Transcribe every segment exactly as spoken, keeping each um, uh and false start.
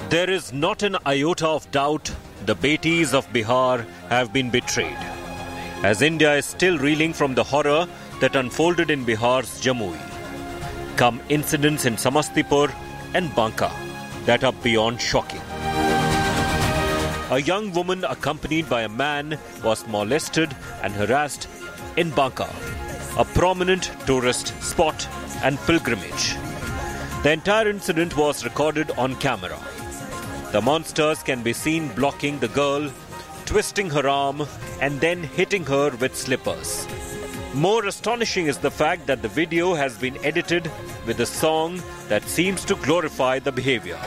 There is not an iota of doubt the Betis of Bihar have been betrayed, as India is still reeling from the horror that unfolded in Bihar's Jamui. Come incidents in Samastipur and Banka that are beyond shocking. A young woman accompanied by a man was molested and harassed in Banka, a prominent tourist spot and pilgrimage. The entire incident was recorded on camera. The monsters can be seen blocking the girl, twisting her arm and then hitting her with slippers. More astonishing is the fact that the video has been edited with a song that seems to glorify the behavior.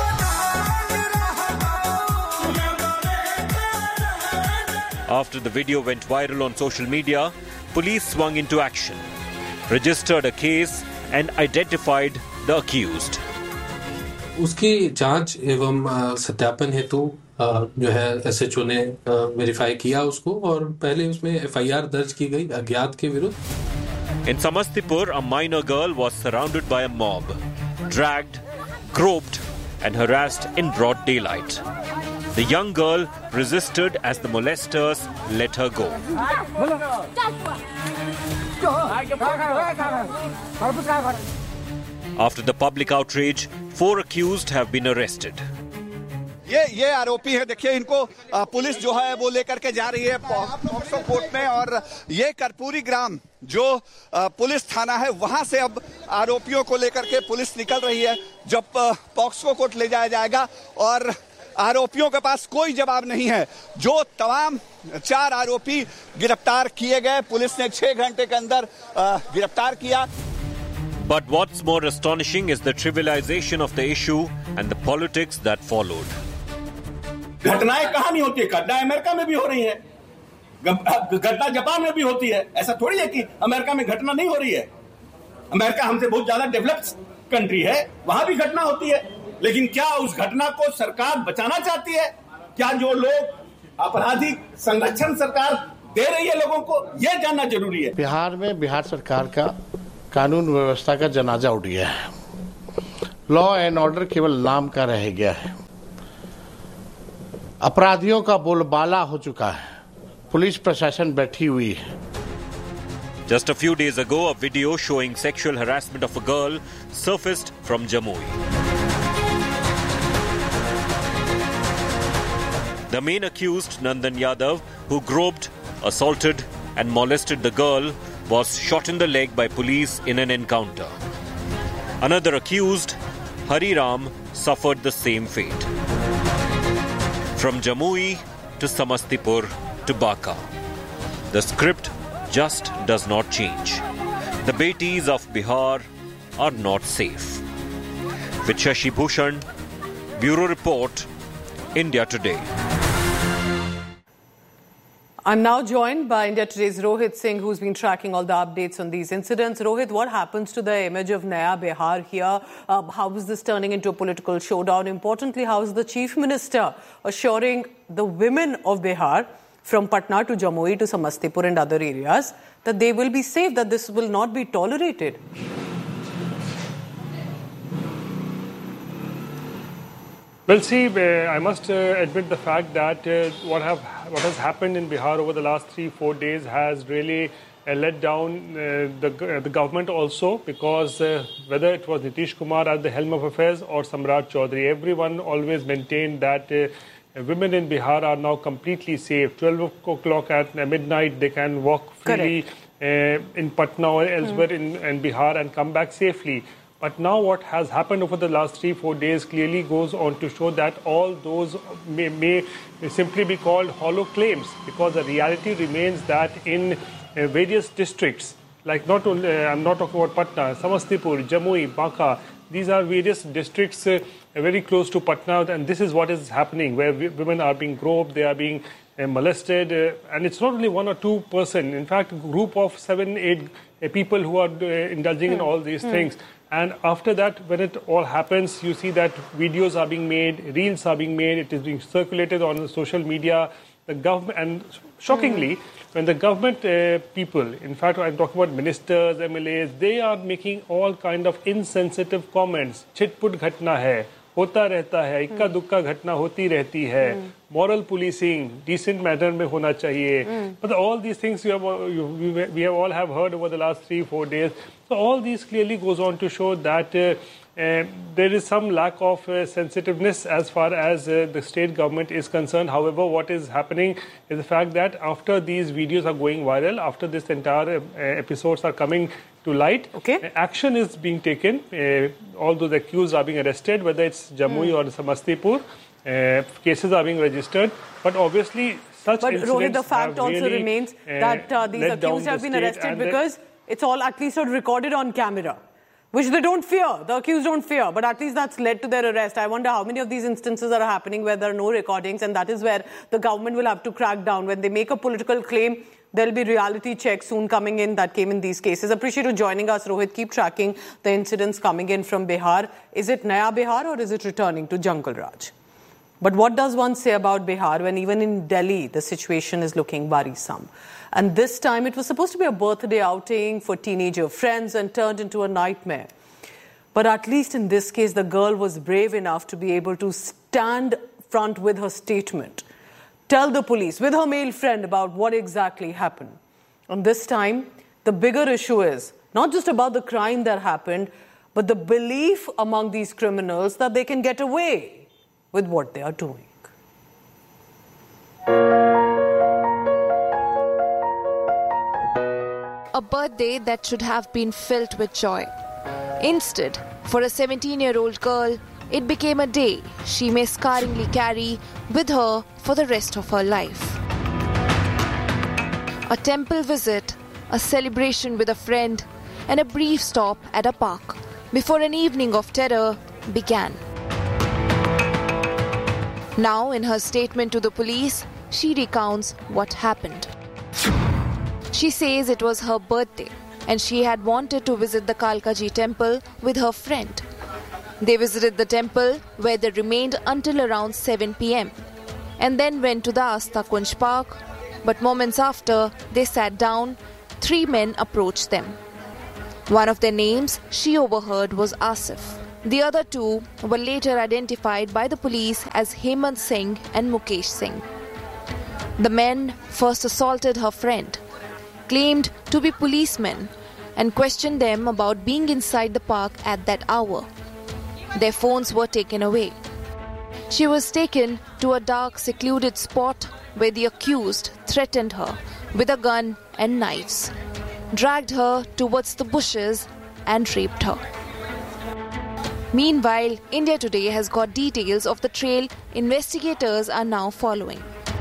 After the video went viral on social media, police swung into action, registered a case and identified the accused. उसकी जांच एवं सत्यापन हेतु जो है SHO ने verify किया उसको और पहले उसमें एफआईआर दर्ज की गई अज्ञात के विरुद्ध. In Samastipur, a minor girl was surrounded by a mob, dragged, groped and harassed in broad daylight. The young girl resisted as the molesters let her go. After the public outrage, four accused have been arrested. ये ये आरोपी है, देखिए इनको police जो है वो लेकर के जा रही है पॉक्सो कोर्ट में और ये कर्पूरी ग्राम जो पुलिस थाना है वहां से अब आरोपियों को लेकर के पुलिस निकल रही है. जब पॉक्सो कोर्ट ले जाया जाएगा और आरोपियों के पास कोई जवाब नहीं है. जो तमाम चार आरोपी गिरफ्तार किए गए, पुलिस ने छह घंटे के अंदर गिरफ्तार किया. But what's more astonishing is the trivialization of the issue and the politics that followed. घटनाएं कहां नहीं होती है, घटना अमेरिका में भी हो रही है, घटना जापान में भी होती है. ऐसा थोड़ी है कि अमेरिका में घटना नहीं हो रही है. अमेरिका हमसे बहुत ज्यादा डेवलप्ड कंट्री है, वहां भी घटना होती है. लेकिन क्या उस घटना को सरकार बचाना चाहती है? क्या जो लोग आपराधिक संरक्षण सरकार दे रही है लोगों को, यह जानना जरूरी है. बिहार में बिहार सरकार का कानून व्यवस्था का जनाजा उठ गया है. लॉ एंड ऑर्डर केवल नाम का रह गया है. अपराधियों का बोलबाला हो चुका है. पुलिस प्रशासन बैठी हुई है. Just a few days ago, a video showing sexual harassment of a girl surfaced from Jamui. The main accused, Nandan Yadav, who groped, assaulted and molested the girl, was shot in the leg by police in an encounter. Another accused, Hari Ram, suffered the same fate. From Jamui to Samastipur to Banka, the script just does not change. The Betis of Bihar are not safe. With Shashi Bhushan, Bureau Report, India Today. I'm now joined by India Today's Rohit Singh, who's been tracking all the updates on these incidents. Rohit, what happens to the image of Naya Bihar here? Uh, how is this turning into a political showdown? Importantly, how is the Chief Minister assuring the women of Bihar from Patna to Jamui to Samastipur and other areas that they will be safe, that this will not be tolerated? Well, see, uh, I must uh, admit the fact that uh, what have what has happened in Bihar over the last three, four days has really uh, let down uh, the uh, the government also, because uh, whether it was Nitish Kumar at the helm of affairs or Samrat Chaudhary, everyone always maintained that uh, women in Bihar are now completely safe. twelve o'clock at midnight, they can walk freely uh, in Patna or elsewhere mm. in, in Bihar and come back safely. But now what has happened over the last three, four days clearly goes on to show that all those may, may simply be called hollow claims, because the reality remains that in uh, various districts, like not only, uh, I'm not talking about Patna, Samastipur, Jamui, Banka, these are various districts uh, very close to Patna, and this is what is happening, where women are being groped, they are being uh, molested, uh, and it's not only one or two person, in fact, a group of seven, eight uh, people who are uh, indulging hmm. in all these hmm. things. And after that, when it all happens, you see that videos are being made, reels are being made, it is being circulated on social media. The government, and shockingly, mm. when the government uh, people, in fact, I'm talking about ministers, M L As, they are making all kind of insensitive comments. Chitput ghatna hai. होता रहता है, इक्का दुक्का घटना होती रहती है, moral policing, decent manner में होना चाहिए. But all these things you have, you, we, we have all have heard over the last three, four days. So all these clearly goes on to show that uh, uh, there is some lack of uh, sensitiveness as far as uh, the state government is concerned. However, what is happening is the fact that after these videos are going viral, after this entire uh, episodes are coming to light, okay. action is being taken. Uh, all those accused are being arrested, whether it's Jamui mm. or Samastipur. Uh, cases are being registered, but obviously such but incidents Rohit, the fact also really, remains uh, that uh, these accused have been arrested because it's all at least recorded on camera, which they don't fear. The accused don't fear, but at least that's led to their arrest. I wonder how many of these instances are happening where there are no recordings, and that is where the government will have to crack down. When they make a political claim, there'll be reality checks soon coming in that came in these cases. Appreciate you joining us, Rohit. Keep tracking the incidents coming in from Bihar. Is it Naya Bihar or is it returning to Jungle Raj? But what does one say about Bihar when even in Delhi the situation is looking worrisome? And this time it was supposed to be a birthday outing for teenager friends and turned into a nightmare. But at least in this case, the girl was brave enough to be able to stand front with her statement, tell the police with her male friend about what exactly happened. And this time, the bigger issue is not just about the crime that happened, but the belief among these criminals that they can get away with what they are doing. A birthday that should have been filled with joy. Instead, for a seventeen-year-old girl, it became a day she may scarringly carry with her for the rest of her life. A temple visit, a celebration with a friend, and a brief stop at a park before an evening of terror began. Now, in her statement to the police, she recounts what happened. She says it was her birthday and she had wanted to visit the Kalkaji temple with her friend. They visited the temple where they remained until around seven p.m. and then went to the Asta Kunj Park. But moments after they sat down, three men approached them. One of their names she overheard was Asif. The other two were later identified by the police as Hemant Singh and Mukesh Singh. The men first assaulted her friend, claimed to be policemen, and questioned them about being inside the park at that hour. Their phones were taken away. She was taken to a dark, secluded spot where the accused threatened her with a gun and knives, dragged her towards the bushes and raped her. Meanwhile, India Today has got details of the trail investigators are now following.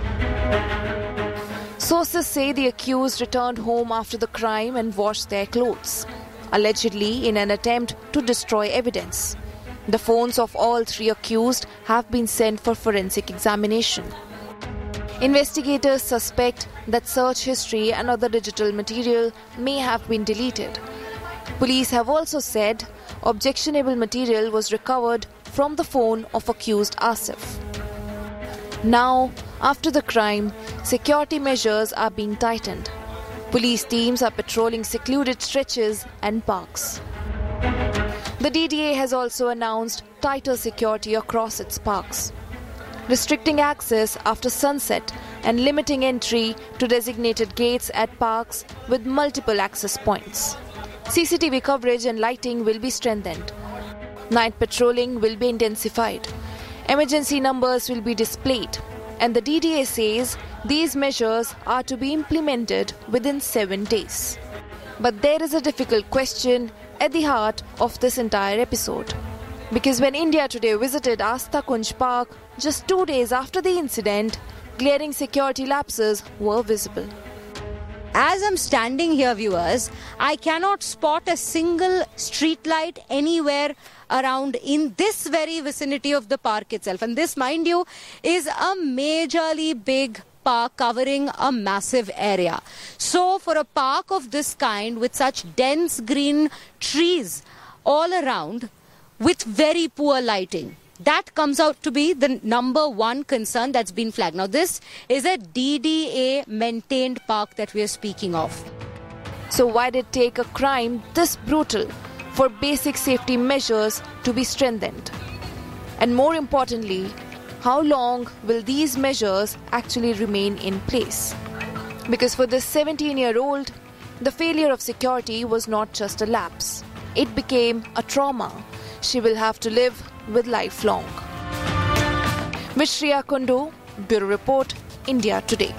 Sources say the accused returned home after the crime and washed their clothes, allegedly in an attempt to destroy evidence. The phones of all three accused have been sent for forensic examination. Investigators suspect that search history and other digital material may have been deleted. Police have also said objectionable material was recovered from the phone of accused Asif. Now, after the crime, security measures are being tightened. Police teams are patrolling secluded stretches and parks. The D D A has also announced tighter security across its parks, restricting access after sunset and limiting entry to designated gates at parks with multiple access points. C C T V coverage and lighting will be strengthened. Night patrolling will be intensified. Emergency numbers will be displayed. And the D D A says these measures are to be implemented within seven days. But there is a difficult question at the heart of this entire episode. Because when India Today visited Asta Kunj Park just two days after the incident, glaring security lapses were visible. As I'm standing here, viewers, I cannot spot a single street light anywhere around in this very vicinity of the park itself. And this, mind you, is a majorly big park covering a massive area. So for a park of this kind with such dense green trees all around with very poor lighting, that comes out to be the number one concern that's been flagged. Now, this is a D D A-maintained park that we are speaking of. So why did it take a crime this brutal for basic safety measures to be strengthened? And more importantly, how long will these measures actually remain in place? Because for this seventeen-year-old, the failure of security was not just a lapse. It became a trauma she will have to live with lifelong. With Shriya Kundu, Bureau Report, India Today.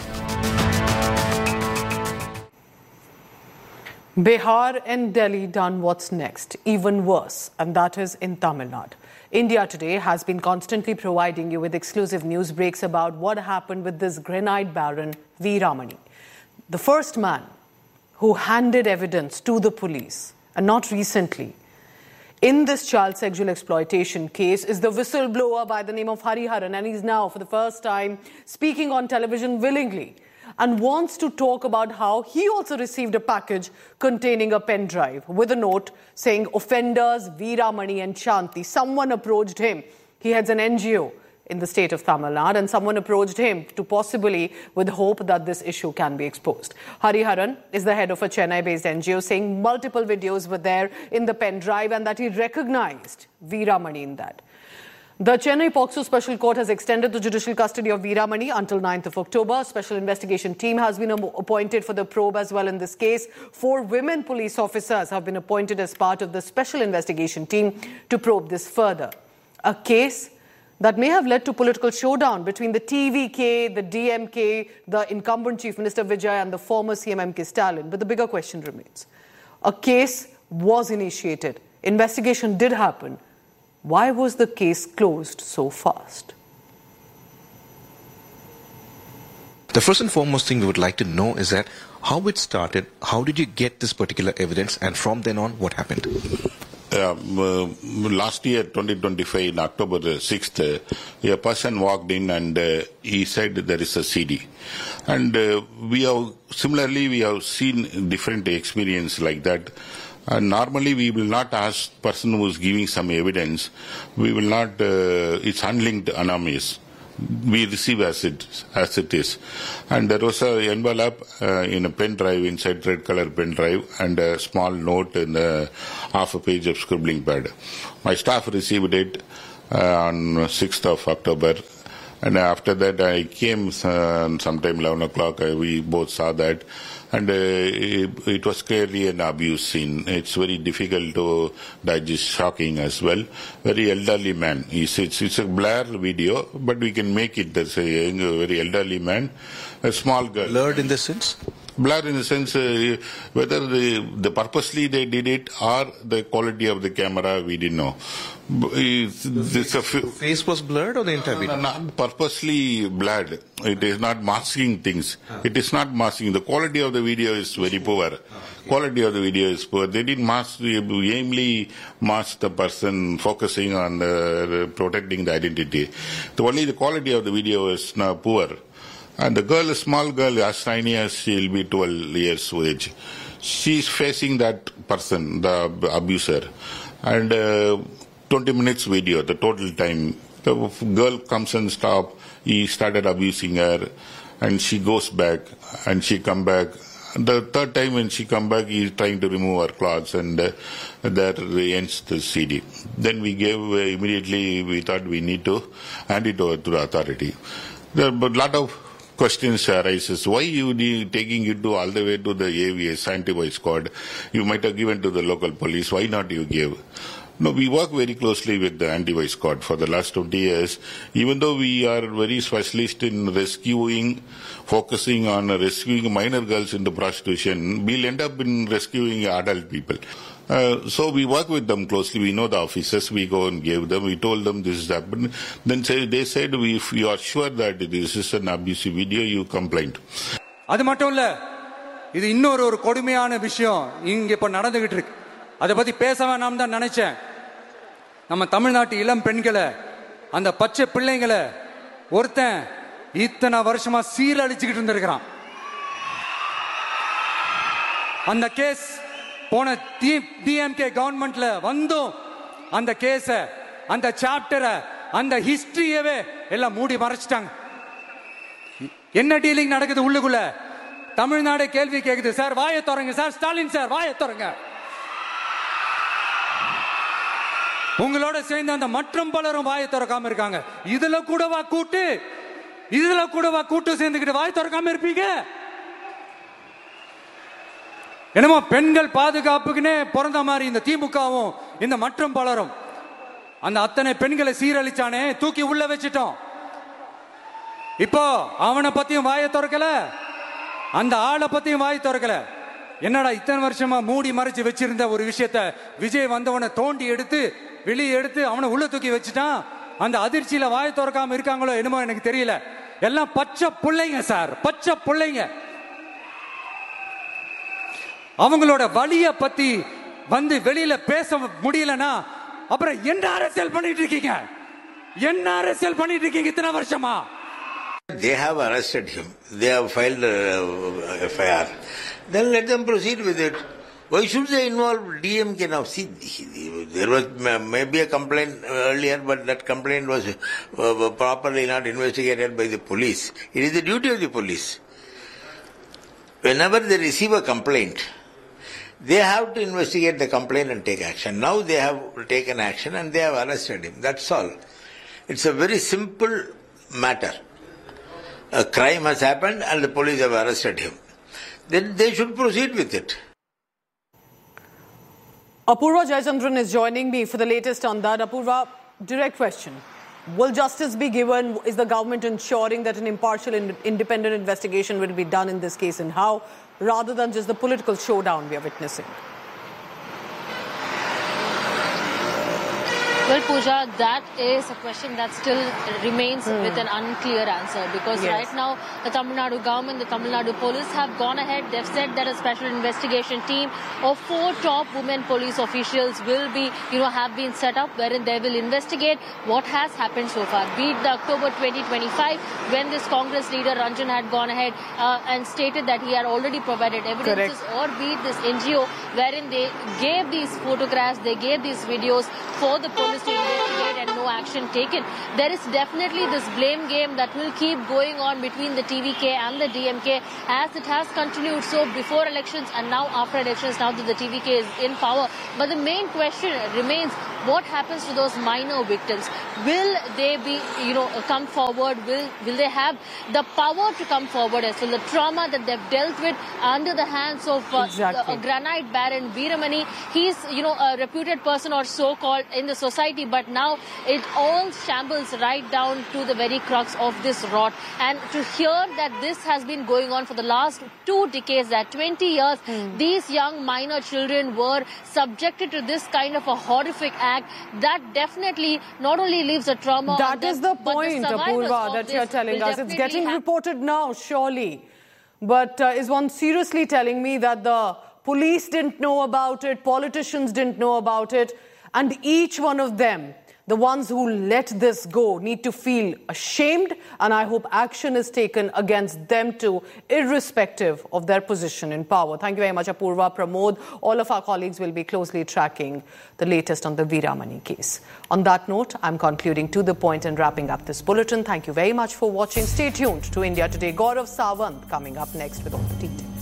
Bihar and Delhi done what's next, even worse, and that is in Tamil Nadu. India Today has been constantly providing you with exclusive news breaks about what happened with this granite baron, Veeramani, the first man who handed evidence to the police, and not recently. In this child sexual exploitation case is the whistleblower by the name of Hariharan, and he's now for the first time speaking on television willingly and wants to talk about how he also received a package containing a pen drive with a note saying offenders Veeramani and Shanti. Someone approached him. He heads an N G O in the state of Tamil Nadu, and someone approached him to possibly with hope that this issue can be exposed. Hariharan is the head of a Chennai-based N G O, saying multiple videos were there in the pen drive and that he recognized Veeramani in that. The Chennai Pokso Special Court has extended the judicial custody of Veeramani until ninth of October. A special investigation team has been appointed for the probe as well in this case. Four women police officers have been appointed as part of the special investigation team to probe this further. A case that may have led to political showdown between the T V K, the D M K, the incumbent Chief Minister Vijay and the former C M M K Stalin. But the bigger question remains. A case was initiated. Investigation did happen. Why was the case closed so fast? The first and foremost thing we would like to know is that how it started, how did you get this particular evidence, and from then on, what happened? Um, uh, last year, twenty twenty-five, in October the sixth, uh, a person walked in and uh, he said there is a C D. And uh, we have, similarly, we have seen different experience like that. Uh, normally, we will not ask person who is giving some evidence. We will not, uh, it's unlinked anonymous. We receive as it, as it is. And there was an envelope uh, in a pen drive, inside red color pen drive, and a small note in the half a page of scribbling pad. My staff received it uh, on sixth of October. And after that, I came uh, sometime eleven o'clock. Uh, we both saw that. And uh, it, it was clearly an abuse scene. It's very difficult to digest, shocking as well. Very elderly man. It's, it's, it's a blur video, but we can make it as a, a very elderly man. A small girl. Blurred in the sense? Blur in the sense uh, whether the, the purposely they did it or the quality of the camera, we didn't know. It's, it's a face was blurred or the entire video? No, not purposely blurred. It is not masking things. Ah. It is not masking. The quality of the video is very poor. Ah, okay. Quality of the video is poor. They didn't mask, aimly mask the person focusing on the, protecting the identity. The only the quality of the video is now poor. And the girl, a small girl, as tiny as she'll be twelve years of age, she's facing that person, the abuser. And uh, twenty minutes video, the total time. The girl comes and stops. He started abusing her, and she goes back, and she come back. The third time when she come back, he is trying to remove her clothes, and uh, there ends the C D. Then we gave uh, immediately. We thought we need to hand it over to the authority. There, but lot of questions arises. Why you taking it to all the way to the A V S, anti-vice squad? You might have given to the local police. Why not you give? No, we work very closely with the anti-vice squad for the last twenty years. Even though we are very specialist in rescuing, focusing on rescuing minor girls into prostitution, we'll end up in rescuing adult people. Uh, so we work with them closely. We know the officers. We go and give them. We told them this has happened. Then say, they said, we, if you are sure that this is an abusive video, you complain. அது மட்டும் இல்ல, இது இன்னொரு ஒரு கொடுமையான விஷயம் இங்க இப்ப நடந்துகிட்டு இருக்கு. அதை பத்தி பேச வேணாம் தான் நினைச்சேன். நம்ம தமிழ்நாட்டு இளம் பெண்களை, அந்த பச்சை பிள்ளைங்களை ஒருத்தன் இத்தனை வருஷமா சீரழிச்சுக்கிட்டு இருந்திருக்கிறான். அந்த கேஸ் போன டிஎம்கே கவர்மெண்ட்ல வந்தும் அந்த கேஸ, அந்த சாப்டரை, அந்த ஹிஸ்டரியவே எல்லாம் மூடி மறைச்சிட்டாங்க. என்ன டீலிங் நடக்குது உள்ளுக்குள்ள? தமிழ்நாடு கேள்வி கேக்குது. சார் வாயை திறங்க சார், ஸ்டாலின் சார் வாயை திறங்க. உங்களோட சேர்ந்து அந்த மற்றும் பலரும் வாயை திறக்காம இருக்காங்க. இதுல கூடவா கூட்டு இதுல கூடவா கூட்டு சேர்ந்துக்கிட்டு வாய் திறக்காம இருப்பீங்க? என்னமோ பெண்கள் பாதுகாப்புக்குன்னே பிறந்த மாதிரி இந்த திமுகவும் இந்த மற்றும் பலரும் அந்த அத்தனை பெண்களை சீரழிச்சானே தூக்கி உள்ள வச்சிட்டோம். இப்போ அவனை பத்தியும் வாயை திறக்கல, அந்த ஆளை பத்தியும் வாய் திறக்கல. என்னடா இத்தனை வருஷமா மூடி மறைச்சு வச்சிருந்த ஒரு விஷயத்த விஜய் வந்தவனை தோண்டி எடுத்து வெளியே எடுத்து அவனை உள்ள தூக்கி வச்சுட்டான். அந்த அதிர்ச்சியில வாயை திறக்காம இருக்காங்களோ என்னமோ எனக்கு தெரியல. எல்லாம் பச்சை பிள்ளைங்க சார், பச்சை பிள்ளைங்க. அவங்களோட வலிய பத்தி வந்து வெளியில பேச முடியலன்னா அப்புறம் என்ன அரசியல் பண்ணிட்டு இருக்கீங்க? என்ன அரசியல் பண்ணிட்டு இருக்கீங்க இத்தனை வருஷமா? They have arrested him. They have filed a F I R. Then let them proceed with it. Why should they involve D M K now? See, there was maybe a complaint earlier, but that complaint was uh, properly not investigated by the police. It is the duty of the police. Whenever they receive a complaint, they have to investigate the complaint and take action. Now they have taken action and they have arrested him. That's all. It's a very simple matter. A crime has happened and the police have arrested him. Then they should proceed with it. Apurva Jayachandran is joining me for the latest on that. Apurva, direct question. Will justice be given? Is the government ensuring that an impartial and independent investigation will be done in this case, and how, rather than just the political showdown we are witnessing? Well, Pooja, that is a question that still remains mm. with an unclear answer, because yes. right now the Tamil Nadu government, the Tamil Nadu police have gone ahead. They've said that a special investigation team of four top women police officials will be, you know, have been set up, wherein they will investigate what has happened so far. Be it the October twenty twenty-five, when this Congress leader Ranjan had gone ahead uh, and stated that he had already provided evidences, Correct. or be it this N G O, wherein they gave these photographs, they gave these videos for the police to investigate and no action taken. There is definitely this blame game that will keep going on between the T V K and the D M K, as it has continued so before elections and now after elections, now that the T V K is in power. But the main question remains, what happens to those minor victims? Will they be, you know, come forward? Will will they have the power to come forward as well? The trauma that they've dealt with under the hands of uh, exactly. a granite baron Veeramani. He's, you know, a reputed person or so-called in the society, but now it all shambles right down to the very crux of this rot. And to hear that this has been going on for the last two decades, that twenty years, hmm. these young minor children were subjected to this kind of a horrific act, that definitely not only leaves a trauma. That is the point, Apurva, that you're telling us. It's getting reported now, surely. But uh, is one seriously telling me that the police didn't know about it, politicians didn't know about it, and each one of them, the ones who let this go, need to feel ashamed, and I hope action is taken against them too, irrespective of their position in power. Thank you very much, Apurva, Pramod. All of our colleagues will be closely tracking the latest on the Veeramani case. On that note, I'm concluding to the point and wrapping up this bulletin. Thank you very much for watching. Stay tuned to India Today. Gaurav Sawant coming up next with all the details.